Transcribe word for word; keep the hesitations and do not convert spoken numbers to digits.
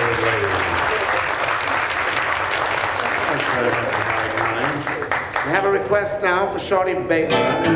third lady. Thanks very much, Mike Hines. We have a request now for Shorty Baker.